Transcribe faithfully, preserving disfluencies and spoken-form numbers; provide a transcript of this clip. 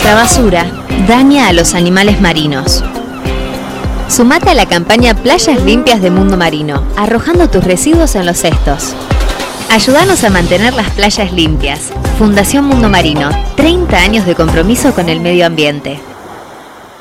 Nuestra basura daña a los animales marinos. Sumate a la campaña Playas Limpias de Mundo Marino, arrojando tus residuos en los cestos. Ayúdanos a mantener las playas limpias. Fundación Mundo Marino, treinta años de compromiso con el medio ambiente.